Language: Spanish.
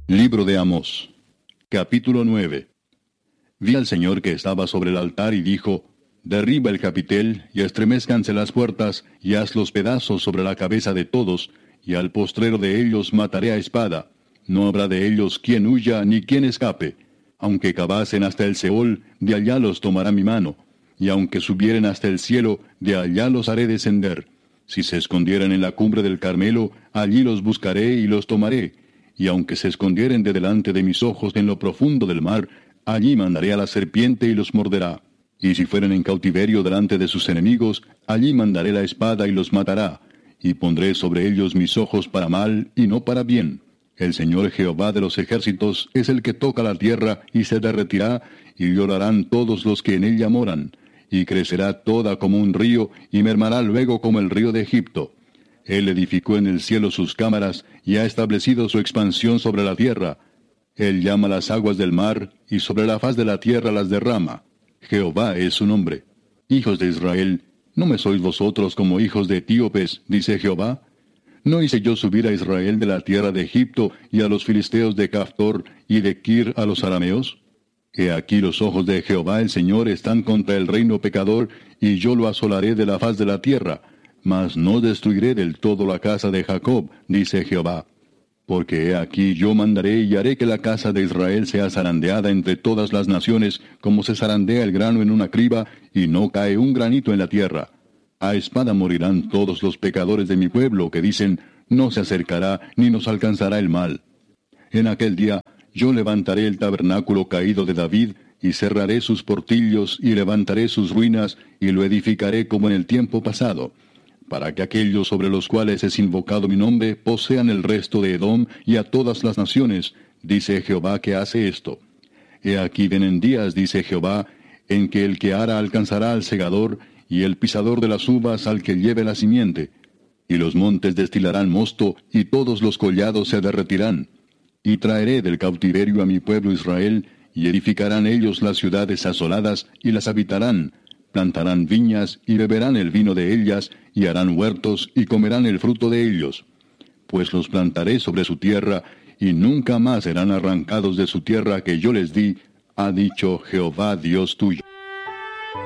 Libro de Amós. Capítulo 9. Vi al Señor que estaba sobre el altar y dijo: Derriba el capitel, y estremezcanse las puertas, y haz los pedazos sobre la cabeza de todos, y al postrero de ellos mataré a espada. No habrá de ellos quien huya ni quien escape. Aunque cavasen hasta el Seol, de allá los tomará mi mano. Y aunque subieren hasta el cielo, de allá los haré descender. Si se escondieren en la cumbre del Carmelo, allí los buscaré y los tomaré. Y aunque se escondieren de delante de mis ojos en lo profundo del mar, allí mandaré a la serpiente y los morderá. Y si fueren en cautiverio delante de sus enemigos, allí mandaré la espada y los matará. Y pondré sobre ellos mis ojos para mal y no para bien. El Señor Jehová de los ejércitos es el que toca la tierra y se derretirá, y llorarán todos los que en ella moran. Y crecerá toda como un río, y mermará luego como el río de Egipto. Él edificó en el cielo sus cámaras, y ha establecido su expansión sobre la tierra. Él llama las aguas del mar, y sobre la faz de la tierra las derrama. Jehová es su nombre. Hijos de Israel, ¿no me sois vosotros como hijos de etíopes?, dice Jehová. ¿No hice yo subir a Israel de la tierra de Egipto, y a los filisteos de Caftor, y de Kir a los arameos? He aquí los ojos de Jehová el Señor están contra el reino pecador, y yo lo asolaré de la faz de la tierra. Mas no destruiré del todo la casa de Jacob, dice Jehová. Porque he aquí yo mandaré y haré que la casa de Israel sea zarandeada entre todas las naciones, como se zarandea el grano en una criba, y no cae un granito en la tierra. A espada morirán todos los pecadores de mi pueblo, que dicen: no se acercará, ni nos alcanzará el mal. En aquel día yo levantaré el tabernáculo caído de David, y cerraré sus portillos, y levantaré sus ruinas, y lo edificaré como en el tiempo pasado, para que aquellos sobre los cuales es invocado mi nombre posean el resto de Edom y a todas las naciones, dice Jehová que hace esto. He aquí vienen días, dice Jehová, en que el que ara alcanzará al segador, y el pisador de las uvas al que lleve la simiente. Y los montes destilarán mosto, y todos los collados se derretirán. Y traeré del cautiverio a mi pueblo Israel, y edificarán ellos las ciudades asoladas, y las habitarán. Plantarán viñas, y beberán el vino de ellas, y harán huertos, y comerán el fruto de ellos. Pues los plantaré sobre su tierra, y nunca más serán arrancados de su tierra que yo les di, ha dicho Jehová Dios tuyo.